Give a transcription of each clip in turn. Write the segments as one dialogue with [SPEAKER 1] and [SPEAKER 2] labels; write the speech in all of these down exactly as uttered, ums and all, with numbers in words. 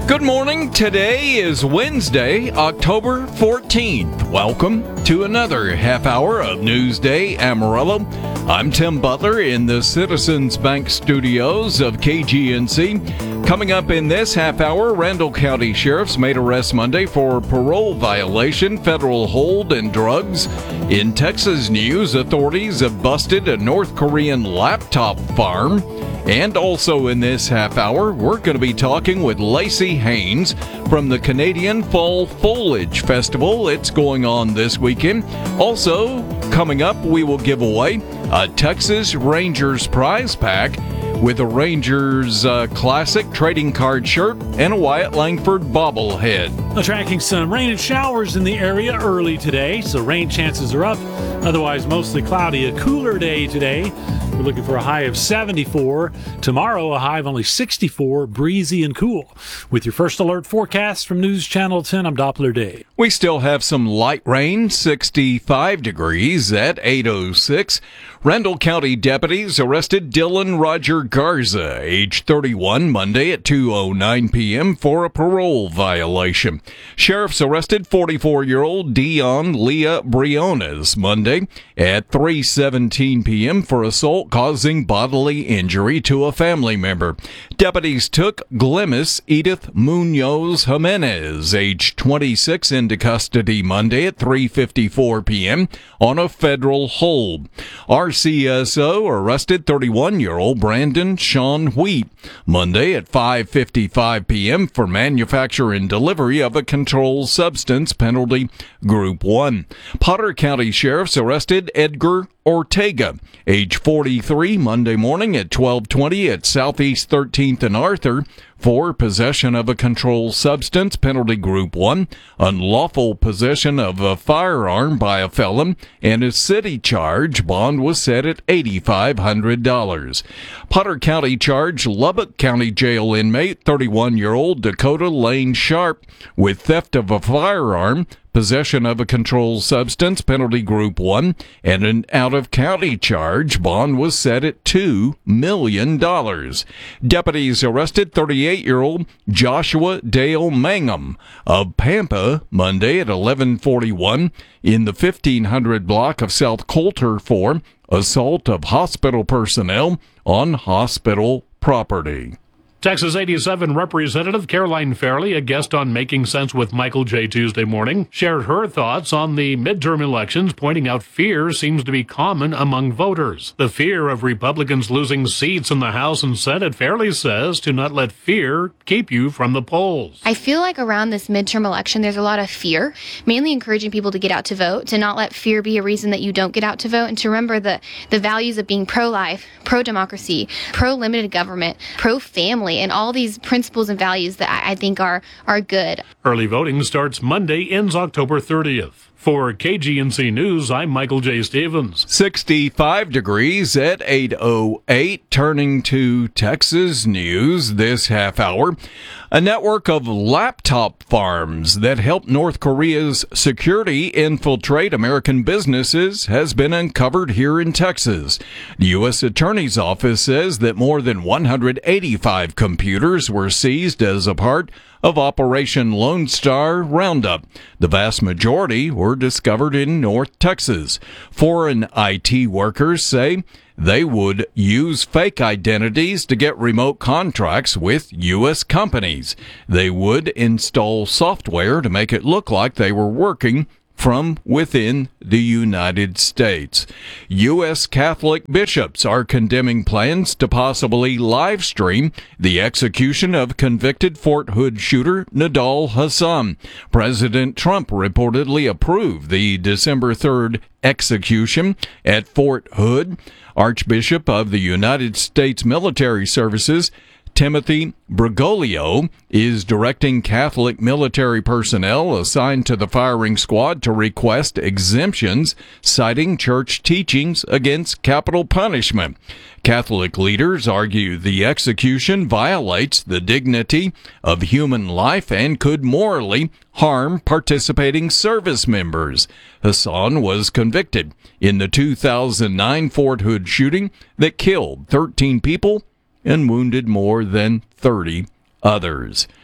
[SPEAKER 1] Good morning. Today is Wednesday, October fourteenth. Welcome to another half hour of Newsday Amarillo. I'm Tim Butler in the Citizens Bank studios of K G N C. Coming up in this half hour, Randall County Sheriff's made arrest Monday for parole violation, federal hold, and drugs. In Texas news, authorities have busted a North Korean laptop farm. And also in this half hour, we're going to be talking with Lacey Haynes from the Canadian Fall Foliage Festival. It's going on this weekend. Also, coming up, we will give away a Texas Rangers prize pack with a Rangers uh, classic trading card shirt and a Wyatt Langford bobblehead.
[SPEAKER 2] Tracking some rain and showers in the area early today, so rain chances are up. Otherwise, mostly cloudy. A cooler day today. We're looking for a high of seventy-four. Tomorrow, a high of only sixty-four, breezy and cool. With your first alert forecast from News Channel ten, I'm Doppler Day.
[SPEAKER 1] We still have some light rain, sixty-five degrees at eight oh six. Randall County deputies arrested Dylan Roger Garza, age thirty-one, Monday at two oh nine p.m. for a parole violation. Sheriffs arrested forty-four-year-old Dion Leah Briones Monday at three seventeen p.m. for assault causing bodily injury to a family member. Deputies took Glemis Edith Munoz Jimenez, age twenty-six, into custody Monday at three fifty-four p.m. on a federal hold. R C S O arrested thirty-one-year-old Brandon Sean Wheat Monday at five fifty-five p.m. for manufacture and delivery of a controlled substance, penalty Group one. Potter County Sheriffs arrested Edgar Ortega, age forty-three, Monday morning at twelve twenty at Southeast thirteenth and Arthur for possession of a controlled substance, penalty Group one, unlawful possession of a firearm by a felon, and a city charge. Bond was set at eight thousand five hundred dollars. Potter County charged Lubbock County Jail inmate thirty-one-year-old Dakota Lane Sharp with theft of a firearm, possession of a controlled substance, penalty Group one, and an out-of-county charge. Bond was set at two million dollars. Deputies arrested thirty-eight-year-old Joshua Dale Mangum of Pampa Monday at eleven forty-one in the fifteen hundred block of South Coulter for assault of hospital personnel on hospital property.
[SPEAKER 3] Texas eighty-seven Representative Caroline Fairley, a guest on Making Sense with Michael J. Tuesday morning, shared her thoughts on the midterm elections, pointing out fear seems to be common among voters. The fear of Republicans losing seats in the House and Senate, Fairley says, to not let fear keep you from the polls.
[SPEAKER 4] I feel like around this midterm election, there's a lot of fear, mainly encouraging people to get out to vote, to not let fear be a reason that you don't get out to vote, and to remember the, the values of being pro-life, pro-democracy, pro-limited government, pro-family, and all these principles and values that I, I think are, are good.
[SPEAKER 3] Early voting starts Monday, ends October thirtieth. For K G N C News, I'm Michael J. Stevens.
[SPEAKER 1] sixty-five degrees at eight oh eight. Turning to Texas news this half hour. A network of laptop farms that help North Korea's security infiltrate American businesses has been uncovered here in Texas. The U S Attorney's Office says that more than one hundred eighty-five computers were seized as a part of Operation Lone Star Roundup. The vast majority were discovered in North Texas. Foreign I T workers say they would use fake identities to get remote contracts with U S companies. They would install software to make it look like they were working from within the United States. U S Catholic bishops are condemning plans to possibly live stream the execution of convicted Fort Hood shooter Nidal Hasan. President Trump reportedly approved the December third execution at Fort Hood. Archbishop of the United States Military Services Timothy Bergoglio is directing Catholic military personnel assigned to the firing squad to request exemptions, citing church teachings against capital punishment. Catholic leaders argue the execution violates the dignity of human life and could morally harm participating service members. Hasan was convicted in the two thousand nine Fort Hood shooting that killed thirteen people and wounded more than thirty others.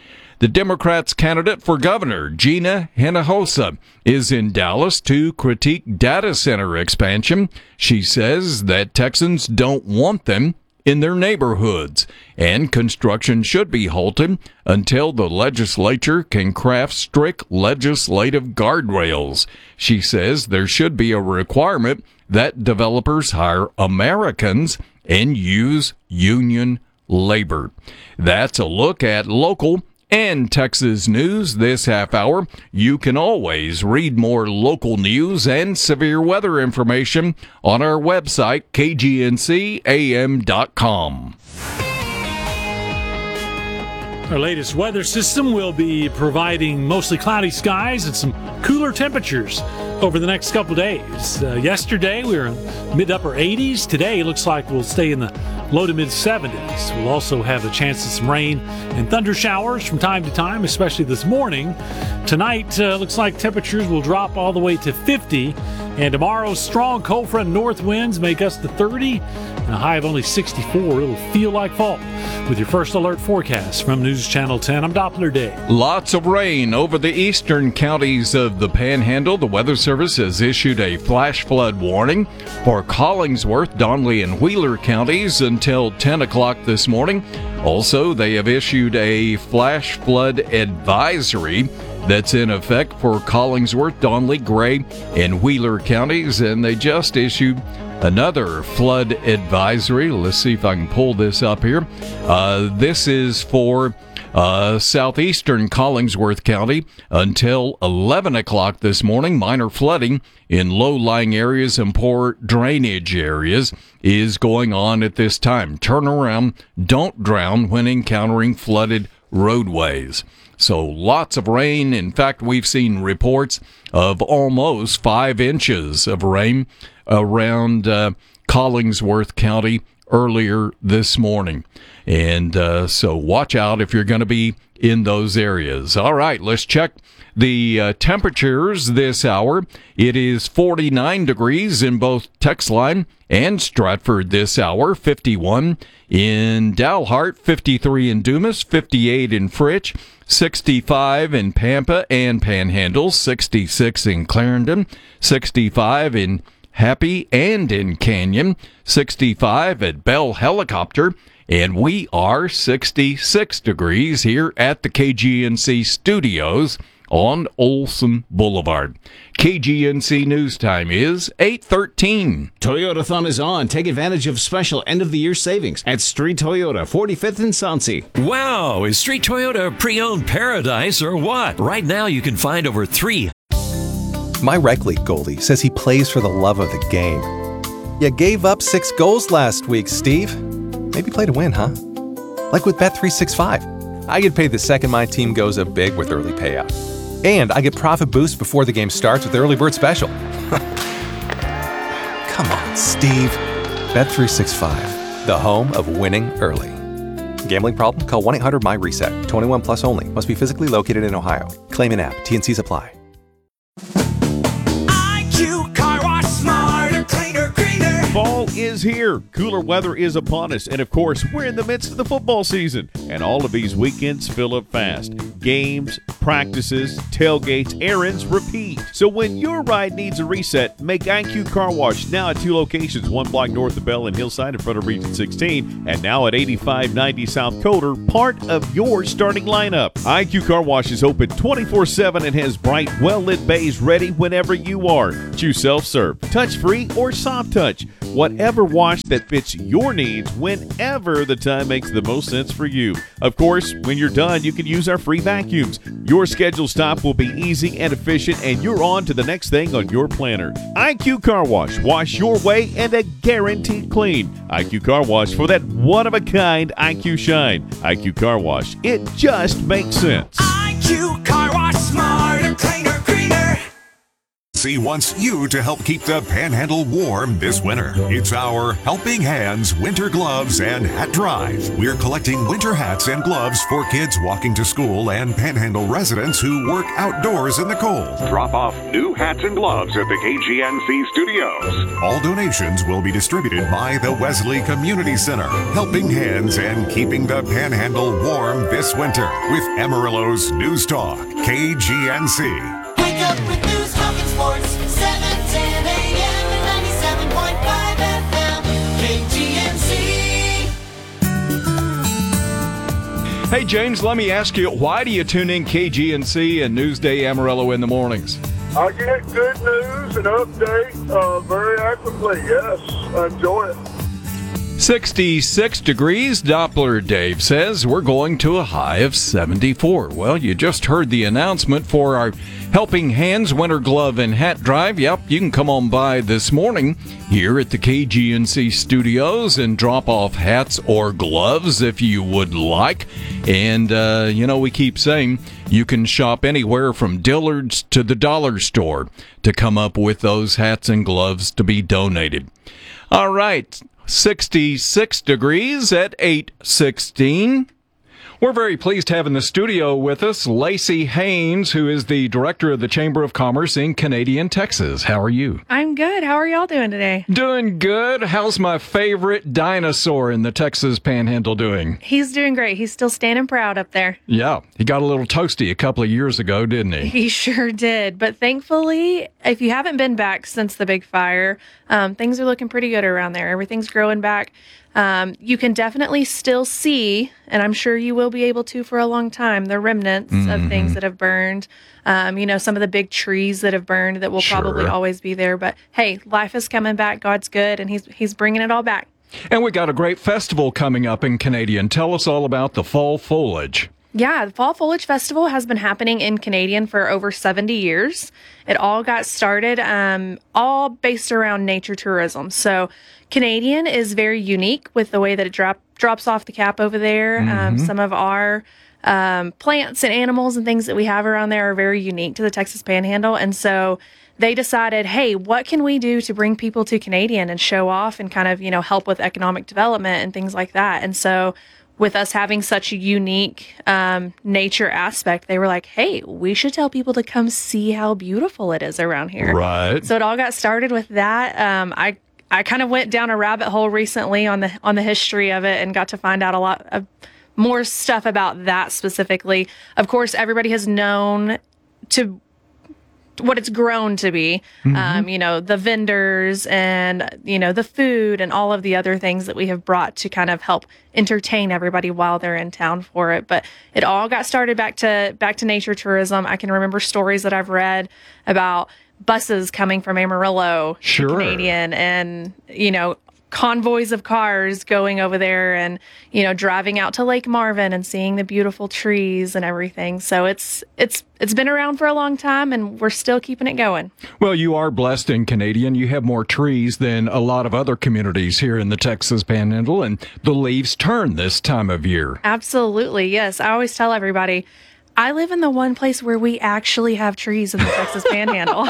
[SPEAKER 1] The Democrats' candidate for governor, Gina Hinojosa, is in Dallas to critique data center expansion. She says that Texans don't want them in their neighborhoods, and construction should be halted until the legislature can craft strict legislative guardrails. She says there should be a requirement that developers hire Americans and use union labor. That's a look at local and Texas news this half hour. You can always read more local news and severe weather information on our website, K G N C A M dot com.
[SPEAKER 2] Our latest weather system will be providing mostly cloudy skies and some cooler temperatures over the next couple days. Uh, yesterday we were in mid-upper eighties. Today looks like we'll stay in the low to mid-seventies. We'll also have a chance of some rain and thunder showers from time to time, especially this morning. Tonight uh, looks like temperatures will drop all the way to fifty. And tomorrow's strong cold front north winds make us to thirty and a high of only sixty-four. It'll feel like fall. With your first alert forecast from News Channel ten, I'm Doppler Day.
[SPEAKER 1] Lots of rain over the eastern counties of the Panhandle. The Weather Service has issued a flash flood warning for Collingsworth, Donley, and Wheeler counties until ten o'clock this morning. Also, they have issued a flash flood advisory that's in effect for Collingsworth, Donley, Gray, and Wheeler counties, and they just issued another flood advisory. Let's see if I can pull this up here. Uh, this is for uh, southeastern Collingsworth County until eleven o'clock this morning. Minor flooding in low-lying areas and poor drainage areas is going on at this time. Turn around, don't drown when encountering flooded roadways. So lots of rain. In fact, we've seen reports of almost five inches of rain around uh, Collingsworth County earlier this morning. And uh, so watch out if you're going to be in those areas. All right, let's check the uh, temperatures this hour. It is forty-nine degrees in both Texline and Stratford this hour, fifty-one in Dalhart, fifty-three in Dumas, fifty-eight in Fritch, sixty-five in Pampa and Panhandle, sixty-six in Clarendon, sixty-five in Happy and in Canyon, sixty-five at Bell Helicopter, and we are sixty-six degrees here at the K G N C studios on Olson Boulevard. K G N C News Time is eight thirteen.
[SPEAKER 5] Toyotathon is on. Take advantage of special end-of-the-year savings at Street Toyota, forty-fifth and Sauncey.
[SPEAKER 6] Wow, is Street Toyota a pre-owned paradise or what? Right now you can find over three.
[SPEAKER 7] My rec league goalie says he plays for the love of the game. You gave up six goals last week, Steve. Maybe play to win, huh? Like with Bet three sixty-five. I get paid the second my team goes up big with early payout. And I get profit boost before the game starts with the early bird special. Come on, Steve. Bet three sixty-five, the home of winning early. Gambling problem? Call one eight hundred my reset. twenty-one plus only. Must be physically located in Ohio. Claim in app. T N Cs apply.
[SPEAKER 8] I Q Car Wash, smarter, cleaner, greener.
[SPEAKER 9] Fall is here. Cooler weather is upon us. And of course, we're in the midst of the football season. And all of these weekends fill up fast. Games, practices, tailgates, errands, repeat. So when your ride needs a reset, make I Q Car Wash now at two locations, one block north of Bell and Hillside in front of Region sixteen, and now at eighty-five ninety South Coder, part of your starting lineup. I Q Car Wash is open twenty-four seven and has bright, well-lit bays ready whenever you are. Choose self-serve, touch-free, or soft touch. Whatever wash that fits your needs whenever the time makes the most sense for you. Of course, when you're done, you can use our free vacuums. Your scheduled stop will be easy and efficient, and you're on to the next thing on your planner. I Q Car Wash. Wash your way and a guaranteed clean. I Q Car Wash for that one-of-a-kind I Q shine. I Q Car Wash. It just makes sense.
[SPEAKER 8] I Q Car Wash, smarter, cleaner, greener.
[SPEAKER 10] C wants you to help keep the Panhandle warm this winter. It's our Helping Hands Winter Gloves and Hat Drive. We're collecting winter hats and gloves for kids walking to school and Panhandle residents who work outdoors in the cold.
[SPEAKER 11] Drop off new hats and gloves at the K G N C studios.
[SPEAKER 10] All donations will be distributed by the Wesley Community Center. Helping Hands and keeping the Panhandle warm this this winter with Amarillo's News Talk, K G N C.
[SPEAKER 8] Wake up with news, talk and sports, seven ten a.m. and ninety-seven point five F M, K G N C.
[SPEAKER 1] Hey, James, let me ask you, why do you tune in K G N C and Newsday Amarillo in the mornings?
[SPEAKER 12] I get good news and update uh, very accurately. Yes, I enjoy it.
[SPEAKER 1] sixty-six degrees, Doppler Dave says. We're going to a high of seventy-four. Well, you just heard the announcement for our Helping Hands Winter Glove and Hat Drive. Yep, you can come on by this morning here at the K G N C studios and drop off hats or gloves if you would like. And, uh, you know, we keep saying you can shop anywhere from Dillard's to the dollar store to come up with those hats and gloves to be donated. All right. sixty-six degrees at eight sixteen. We're very pleased to have in the studio with us Lacey Haynes, who is the director of the Chamber of Commerce in Canadian, Texas. How are you?
[SPEAKER 13] I'm good. How are y'all doing today?
[SPEAKER 1] Doing good. How's my favorite dinosaur in the Texas Panhandle doing?
[SPEAKER 13] He's doing great. He's still standing proud up there.
[SPEAKER 1] Yeah, he got a little toasty a couple of years ago, didn't he?
[SPEAKER 13] He sure did. But thankfully, if you haven't been back since the big fire, um, things are looking pretty good around there. Everything's growing back. Um, you can definitely still see, and I'm sure you will be able to for a long time, the remnants mm-hmm. of things that have burned. Um, you know, some of the big trees that have burned that will sure. probably always be there. But hey, life is coming back. God's good, and he's he's bringing it all back.
[SPEAKER 1] And we got a great festival coming up in Canadian. Tell us all about the Fall Foliage.
[SPEAKER 13] Yeah, the Fall Foliage Festival has been happening in Canadian for over seventy years. It all got started, um, all based around nature tourism. So Canadian is very unique with the way that it drop, drops off the cap over there. Mm-hmm. Um, some of our um, plants and animals and things that we have around there are very unique to the Texas Panhandle. And so they decided, hey, what can we do to bring people to Canadian and show off and kind of, you know, help with economic development and things like that. And so with us having such a unique um, nature aspect, they were like, hey, we should tell people to come see how beautiful it is around here.
[SPEAKER 1] Right.
[SPEAKER 13] So it all got started with that. Um, I I kind of went down a rabbit hole recently on the on the history of it and got to find out a lot of more stuff about that specifically. Of course, everybody has known to what it's grown to be, mm-hmm. um, you know, the vendors and, you know, the food and all of the other things that we have brought to kind of help entertain everybody while they're in town for it. But it all got started back to back to nature tourism. I can remember stories that I've read about buses coming from Amarillo
[SPEAKER 1] sure.
[SPEAKER 13] to Canadian and, you know, convoys of cars going over there and, you know, driving out to Lake Marvin and seeing the beautiful trees and everything. So it's it's it's been around for a long time and we're still keeping it going.
[SPEAKER 1] Well, you are blessed in Canadian. You have more trees than a lot of other communities here in the Texas Panhandle, and the leaves turn this time of year.
[SPEAKER 13] Absolutely. Yes. I always tell everybody, I live in the one place where we actually have trees in the Texas Panhandle.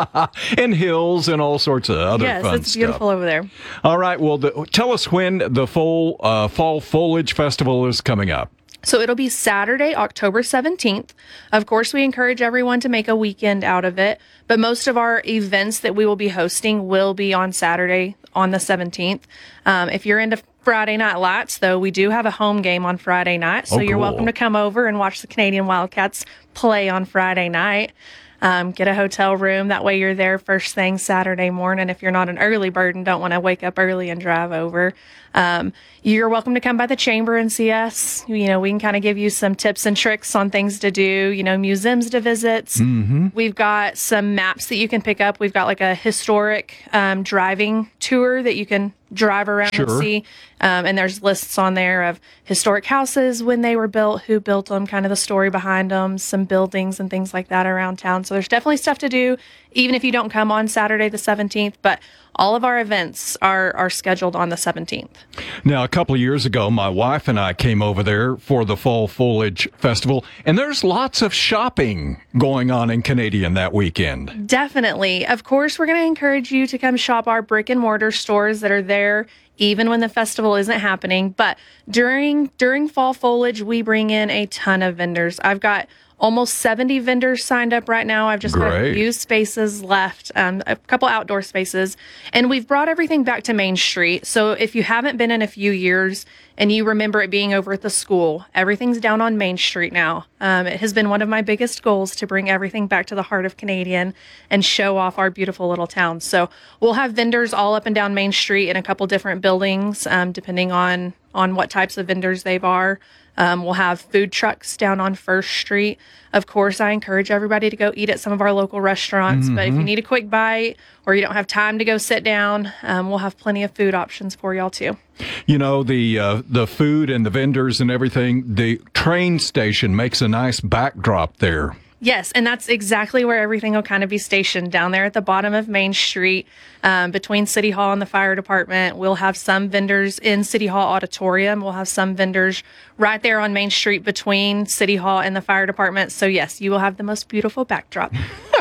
[SPEAKER 1] And hills and all sorts of other
[SPEAKER 13] yes,
[SPEAKER 1] fun stuff.
[SPEAKER 13] Yes, it's beautiful over there.
[SPEAKER 1] All right. Well, the, tell us when the full uh, Fall Foliage Festival is coming up.
[SPEAKER 13] So it'll be Saturday, October seventeenth. Of course, we encourage everyone to make a weekend out of it, but most of our events that we will be hosting will be on Saturday on the seventeenth. Um, if you're into Friday Night Lights, though, we do have a home game on Friday night, so
[SPEAKER 1] oh,
[SPEAKER 13] you're
[SPEAKER 1] cool.
[SPEAKER 13] welcome to come over and watch the Canadian Wildcats play on Friday night. Um, get a hotel room. That way you're there first thing Saturday morning if you're not an early bird and don't want to wake up early and drive over. Um, you're welcome to come by the chamber and see us. You know, we can kind of give you some tips and tricks on things to do, you know, museums to visit.
[SPEAKER 1] Mm-hmm.
[SPEAKER 13] We've got some maps that you can pick up. We've got like a historic um, driving tour that you can drive around
[SPEAKER 1] sure.
[SPEAKER 13] and see. Um, and there's lists on there of historic houses, when they were built, who built them, kind of the story behind them, some buildings and things like that around town. So there's definitely stuff to do, even if you don't come on Saturday the seventeenth. But all of our events are are scheduled on the seventeenth.
[SPEAKER 1] Now, a couple of years ago, my wife and I came over there for the Fall Foliage Festival, and there's lots of shopping going on in Canadian that weekend.
[SPEAKER 13] Definitely. Of course, we're going to encourage you to come shop our brick and mortar stores that are there even when the festival isn't happening. But during during fall foliage, we bring in a ton of vendors. I've got almost seventy vendors signed up right now. I've just got a
[SPEAKER 1] Great.
[SPEAKER 13] few spaces left, um, a couple outdoor spaces. And we've brought everything back to Main Street. So if you haven't been in a few years and you remember it being over at the school, everything's down on Main Street now. Um, it has been one of my biggest goals to bring everything back to the heart of Canadian and show off our beautiful little town. So we'll have vendors all up and down Main Street in a couple different buildings, um, depending on, on what types of vendors they are. Um, we'll have food trucks down on First Street. Of course, I encourage everybody to go eat at some of our local restaurants. Mm-hmm. But if you need a quick bite or you don't have time to go sit down, um, we'll have plenty of food options for y'all too.
[SPEAKER 1] You know, the uh, the food and the vendors and everything, the train station makes a nice backdrop there.
[SPEAKER 13] Yes, and that's exactly where everything will kind of be stationed, down there at the bottom of Main Street, um, between City Hall and the fire department. We'll have some vendors in City Hall auditorium. We'll have some vendors right there on Main Street between City Hall and the fire department. So yes, you will have the most beautiful backdrop.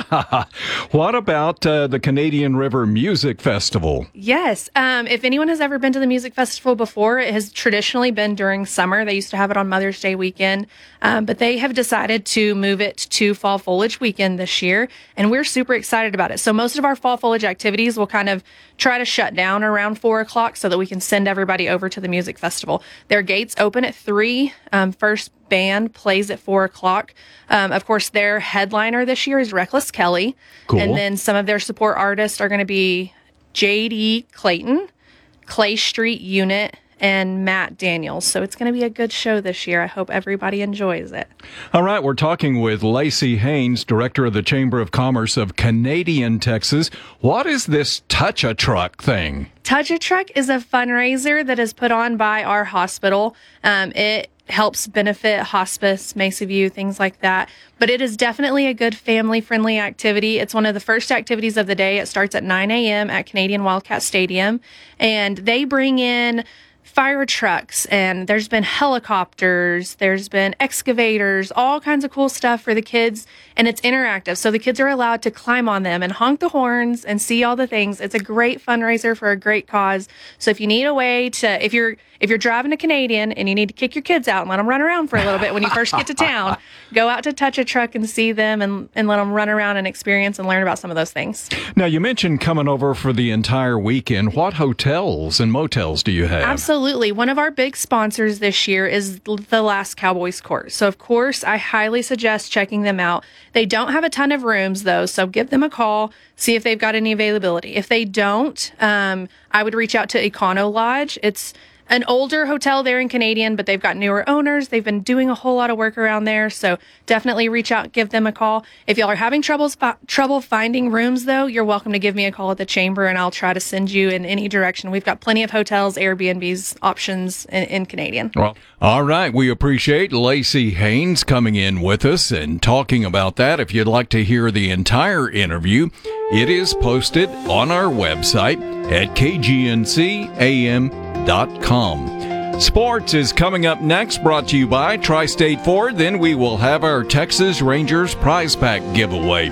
[SPEAKER 1] What about uh, the Canadian River Music Festival?
[SPEAKER 13] Yes. Um, if anyone has ever been to the music festival before, it has traditionally been during summer. They used to have it on Mother's Day weekend, um, but they have decided to move it to fall foliage weekend this year, and we're super excited about it. So most of our fall foliage activities will kind of try to shut down around four o'clock so that we can send everybody over to the music festival. Their gates open at three. Um, first band plays at four o'clock. Um, of course, their headliner this year is Reckless Kelly.
[SPEAKER 1] Cool.
[SPEAKER 13] And then some of their support artists are going to be J D Clayton, Clay Street Unit, and Matt Daniels. So it's going to be a good show this year. I hope everybody enjoys it.
[SPEAKER 1] All right, we're talking with Lacey Haynes, Director of the Chamber of Commerce of Canadian, Texas. What is this Touch a Truck thing?
[SPEAKER 13] Touch a Truck is a fundraiser that is put on by our hospital. Um, it helps benefit hospice, Mesa View, things like that. But it is definitely a good family-friendly activity. It's one of the first activities of the day. It starts at nine a.m. at Canadian Wildcat Stadium. And they bring in fire trucks, and there's been helicopters, there's been excavators, all kinds of cool stuff for the kids, and it's interactive. So the kids are allowed to climb on them and honk the horns and see all the things. It's a great fundraiser for a great cause. So if you need a way to, if you're if you're driving to Canadian and you need to kick your kids out and let them run around for a little bit when you first get to town, go out to Touch a Truck and see them and, and let them run around and experience and learn about some of those things.
[SPEAKER 1] Now, you mentioned coming over for the entire weekend. What hotels and motels do you have?
[SPEAKER 13] Absolutely. One of our big sponsors this year is the Last Cowboys Court. So, of course, I highly suggest checking them out. They don't have a ton of rooms, though, so give them a call, see if they've got any availability. If they don't, um, I would reach out to Econo Lodge. It's an older hotel there in Canadian, but they've got newer owners. They've been doing a whole lot of work around there, so definitely reach out, give them a call. If y'all are having troubles, fi- trouble finding rooms, though, you're welcome to give me a call at the chamber, and I'll try to send you in any direction. We've got plenty of hotels, Airbnbs, options in, in Canadian.
[SPEAKER 1] Well, all right. We appreciate Lacey Haynes coming in with us and talking about that. If you'd like to hear the entire interview, it is posted on our website at k g n c a m dot com. Sports is coming up next, brought to you by Tri-State Ford. Then we will have our Texas Rangers prize pack giveaway.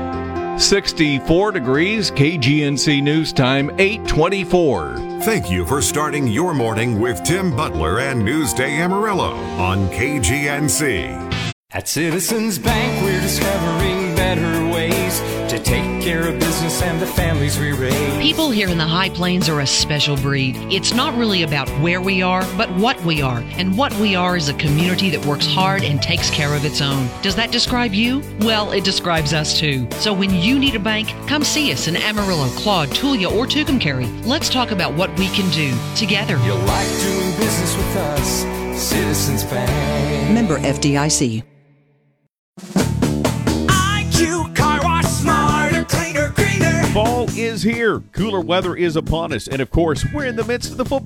[SPEAKER 1] sixty-four degrees, K G N C News Time, eight twenty-four.
[SPEAKER 10] Thank you for starting your morning with Tim Butler and Newsday Amarillo on K G N C.
[SPEAKER 14] At Citizens Bank, we're discovering better ways to take care of business and the families we raise.
[SPEAKER 15] People here in the High Plains are a special breed. It's not really about where we are, but what we are. And what we are is a community that works hard and takes care of its own. Does that describe you? Well, it describes us too. So when you need a bank, come see us in Amarillo, Claude, Tulia, or Tucumcari. Let's talk about what we can do together.
[SPEAKER 14] You'll like doing business with us, Citizens Bank.
[SPEAKER 16] Member F D I C.
[SPEAKER 8] I Q Car Wash, smarter, cleaner, greener.
[SPEAKER 9] Fall is here. Cooler weather is upon us. And of course, we're in the midst of the football